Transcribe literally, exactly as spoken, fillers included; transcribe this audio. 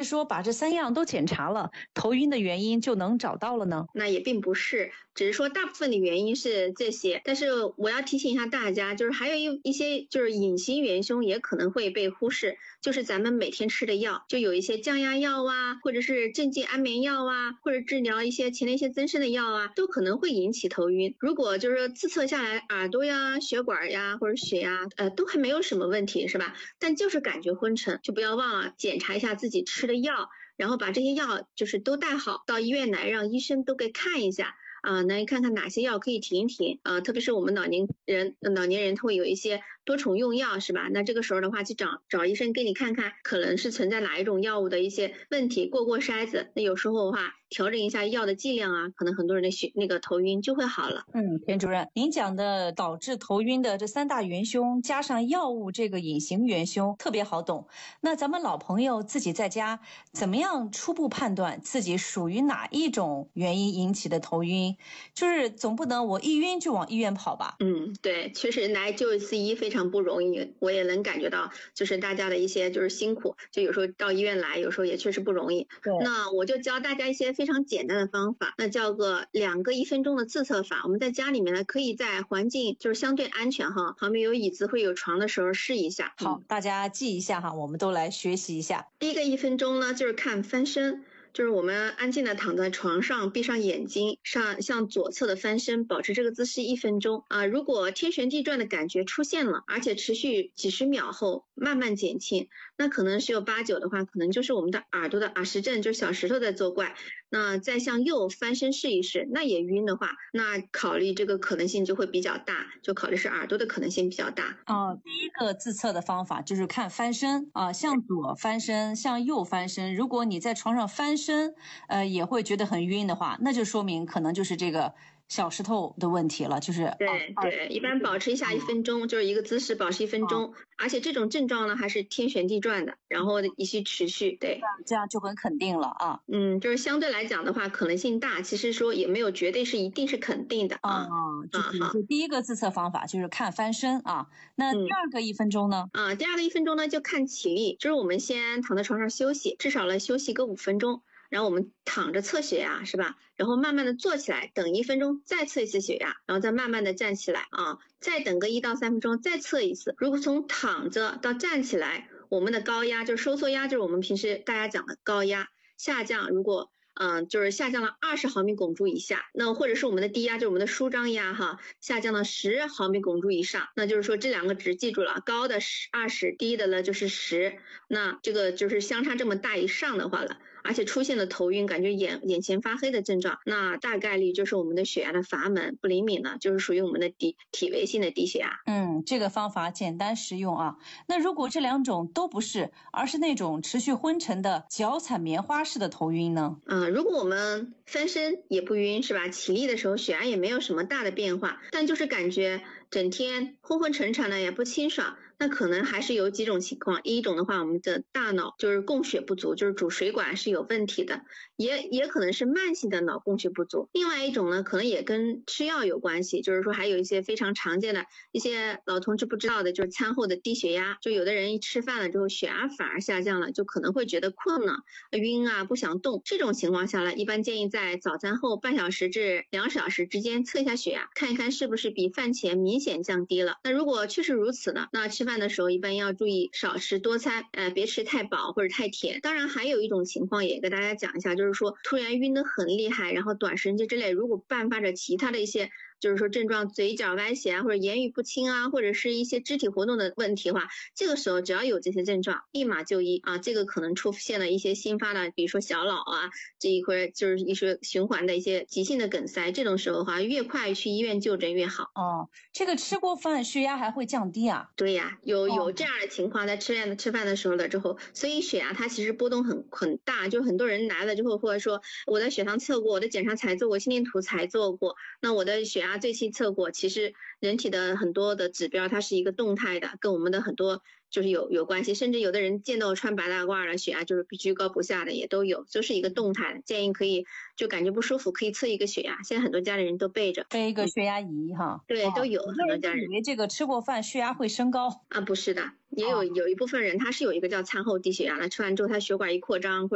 说把这三样都检查了，头晕的原因就能找到了呢？ 那也并不是，只是说大部分的原因是这些。但是我要提醒一下大家，就是还有一一些就是隐形元凶也可能会被忽视，就是咱们每天吃的药，就有一些降压药啊，或者是镇静安眠药啊，或者治疗一些前列腺增生的药啊，都可能会引起头晕。如果就是说自测下来耳朵呀、血管呀或者血呀，呃，都还没有什么问题，是吧？但就是感觉昏沉，就不要忘了检查一下自己吃的药，然后把这些药就是都带好，到医院来让医生都给看一下啊，来看看哪些药可以停一停啊，特别是我们老年人，老年人他会有一些多重用药，是吧？那这个时候的话，去找找医生给你看看，可能是存在哪一种药物的一些问题，过过筛子。那有时候的话，调整一下药的剂量啊，可能很多人的血那个头晕就会好了。 嗯，田主任，您讲的导致头晕的这三大元凶，加上药物这个隐形元凶，特别好懂。那咱们老朋友自己在家怎么样初步判断自己属于哪一种原因引起的头晕？就是总不能我一晕就往医院跑吧？ 嗯，对，确实来就一次医非常不容易，我也能感觉到，就是大家的一些就是辛苦，就有时候到医院来，有时候也确实不容易。 对， 那我就教大家一些非常简单的方法，那叫个两个一分钟的自测法。我们在家里面呢，可以在环境就是相对安全哈，旁边有椅子会有床的时候试一下。 好，大家记一下哈，我们都来学习一下。 第一个一分钟呢，就是看翻身。就是我们安静的躺在床上，闭上眼睛，上向左侧的翻身，保持这个姿势一分钟啊。如果天旋地转的感觉出现了，而且持续几十秒后慢慢减轻，那可能十有八九的话，可能就是我们的耳朵的耳石症，就是小石头在作怪。那再向右翻身试一试，那也晕的话，那考虑这个可能性就会比较大，就考虑是耳朵的可能性比较大。 啊、呃，第一个自测的方法就是看翻身啊、呃，向左翻身，向右翻身。如果你在床上翻身，呃，也会觉得很晕的话，那就说明可能就是这个小石头的问题了，就是对对，一般保持一下一分钟，就是一个姿势保持一分钟，而且这种症状呢还是天旋地转的，然后一续持续，对， 这样就很肯定了啊。 嗯，就是相对来讲的话，可能性大，其实说也没有绝对是一定是肯定的啊。 就是就第一个自测方法就是看翻身啊，那第二个一分钟呢？ 啊，第二个一分钟呢就看起立，就是我们先躺在床上休息，至少来休息个五分钟。然后我们躺着测血压，是吧？然后慢慢的坐起来，等一分钟再测一次血压，然后再慢慢的站起来啊，再等个一到三分钟再测一次。如果从躺着到站起来，我们的高压就是收缩压，就是我们平时大家讲的高压下降，如果嗯，就是下降了二十毫米汞柱以下，那或者是我们的低压，就是我们的舒张压哈，下降了十毫米汞柱以上，那就是说这两个值记住了，高的是二十，低的呢就是十，那这个就是相差这么大以上的话了，而且出现了头晕，感觉眼眼前发黑的症状，那大概率就是我们的血压的阀门不灵敏了，就是属于我们的低体位性的低血压。 嗯，这个方法简单实用啊。那如果这两种都不是，而是那种持续昏沉的脚踩棉花式的头晕呢？ 嗯，如果我们翻身也不晕，是吧？起立的时候血压也没有什么大的变化，但就是感觉整天昏昏沉沉的也不清爽，那可能还是有几种情况。一种的话，我们的大脑就是供血不足，就是主水管是有问题的，也也可能是慢性的脑供血不足。另外一种呢，可能也跟吃药有关系，就是说还有一些非常常见的一些老同志不知道的，就是餐后的低血压，就有的人一吃饭了之后血压反而下降了，就可能会觉得困了、晕啊、不想动。这种情况下呢，一般建议在早餐后半小时至两小时之间测一下血压，看一看是不是比饭前明显降低了。那如果确实如此呢，那吃饭的时候一般要注意少吃多餐，呃，别吃太饱或者太甜。当然还有一种情况也跟大家讲一下，就是说突然晕得很厉害，然后短时间之内如果伴发着其他的一些就是说症状，嘴角歪斜啊，或者言语不清啊，或者是一些肢体活动的问题的话，这个时候只要有这些症状，立马就医啊。这个可能出现了一些新发的，比如说小脑啊，这一块就是一些循环的一些急性的梗塞，这种时候的话，越快去医院就诊越好。 哦，这个吃过饭血压还会降低啊？ 对呀，有有这样的情况，在吃饭的吃饭的时候了之后，所以血压它其实波动很很大，就很多人来了之后，或者说我的血糖测过，我的检查才做过，心电图才做过，那我的血压最新测过，其实人体的很多的指标它是一个动态的，跟我们的很多就是有有关系，甚至有的人见到穿白大褂的血压就是居高不下的也都有，就是一个动态的。建议可以就感觉不舒服可以测一个血压，现在很多家里人都备着， 备一个血压仪哈。 对， 哦、 都有很多家人以为这个吃过饭血压会升高啊，不是的，也有有一部分人他是有一个叫餐后低血压的，吃完之后他血管一扩张。